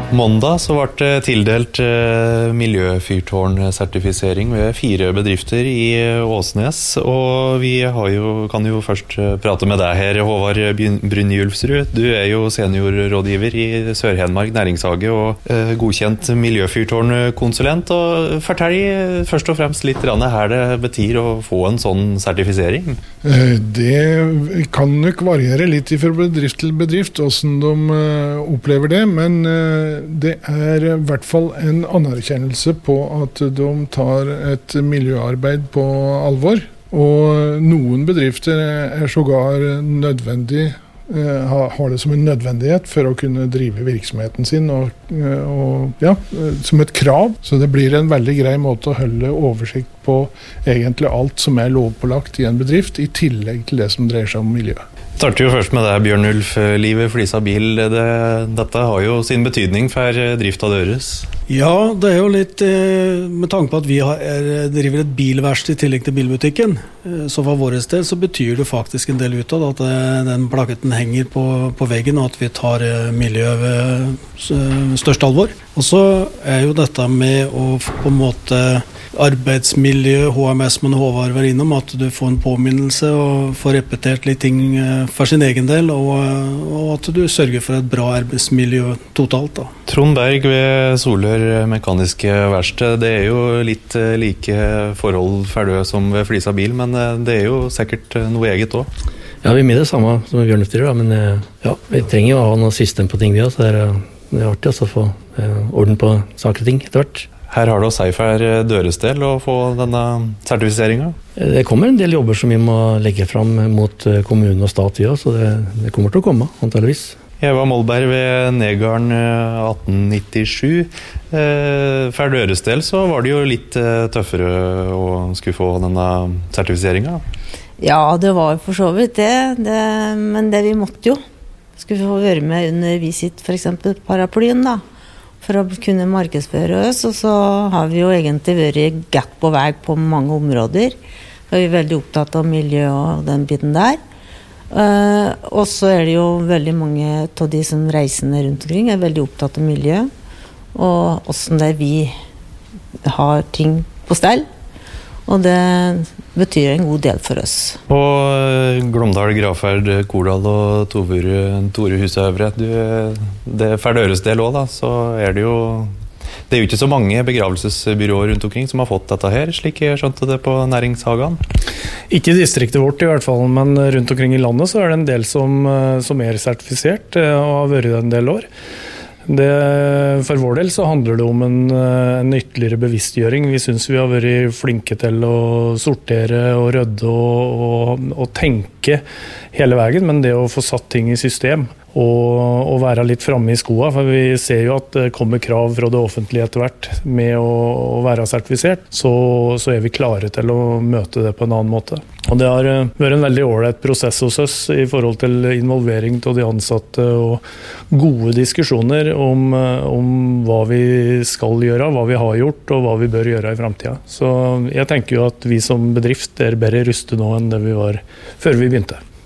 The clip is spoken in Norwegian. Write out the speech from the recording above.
Måndag så ble det tildelt miljøfyrtårn-sertifisering ved 4 bedrifter i Åsnes, og vi kan jo først prate med deg her, Håvard Brynjulfsrud. Du jo seniorrådgiver i Sør-Hedmark Næringshage og godkjent miljøfyrtårn-konsulent. Og fortell først og fremst litt her det betyr å få en sånn sertifisering. Det kan nok variere litt fra bedrift til bedrift, hvordan de opplever det, men det i hvert fall en anerkjennelse på at de tar et miljøarbeid på alvor. Og noen bedrifter sågar nødvendig, har det som en nødvendighet for å kunne drive virksomheten sin, og som et krav. Så det blir en veldig grei måte å holde oversikt på egentlig alt som lovpålagt i en bedrift, i tillegg til det som dreier seg om miljø. Starter jo først med deg, Bjørnulf Livet Flisa Bil. Dette har jo sin betydning for drifta deres. Ja, det jo litt med tanke på at vi driver et bilverksted i tillegg til bilbutikken. Så for vår del så betyr det faktisk en del utad at den plaketten henger på veggen, og at vi tar miljøet ved største alvor. Og så jo dette med å på en måte arbeidsmiljø, HMS, men Håvard var innom, at du får en påminnelse og får repetert litt ting for sin egen del, og at du sørger for et bra arbeidsmiljø totalt da. Trond Berg ved Solør Mekaniske Verksted, det jo litt like forhold for det som ved Flisa Bil, men det jo sikkert noe eget også. Ja, vi med det samme som Bjørnulf sier, men vi trenger jo å ha noe system på ting vi også, så det artig å få orden på saker og ting etter hvert. Her har du å si for deres del å få denne sertifiseringen? Det kommer en del jobber som vi må legge fram mot kommunen og stat, så det kommer til å komme, antageligvis. Eva Molberg ved Negarden 1897. For deres del så var det jo litt tøffere å skulle få denne sertifiseringen. Ja, det var for så vidt det, men det vi måtte jo. Skulle vi få være med under Visit, for eksempel paraplyen da, for å kunne markedsføre oss, og så har vi jo egentlig vært gatt på vei på mange områder. Vi veldig opptatt av miljø og den biten der. Og så det jo veldig mange av de som reisende rundt omkring veldig opptatt av miljø, og hvordan det vi har ting på stell. Og det betyr en god del for oss. Og Glåmdal, Graferd, Kordal og Tore Husøvre, det for deres del også da, så det jo ikke så mange begravelsesbyråer rundt omkring som har fått dette her, slik jeg skjønte det på Næringshagen. Ikke i distriktet vårt i hvert fall, men rundt omkring i landet så det en del som sertifisert og har vært det en del år. For vår del så handler det om en ytterligere bevisstgjøring. Vi synes vi har vært flinke til å sortere og rydde og tenke hele veien, men det å få satt ting i system og være litt fremme i skoene, for vi ser jo at det kommer krav fra det offentlige etter hvert med å være sertifisert, så vi klare til å møte det på en annen måte. Og det har vært en veldig ålreit prosess hos oss i forhold til involvering av de ansatte og gode diskusjoner om hva vi skal gjøre, hva vi har gjort og hva vi bør gjøre i fremtiden. Så jeg tenker jo at vi som bedrift bedre rustet nå enn det vi var før vi begynte.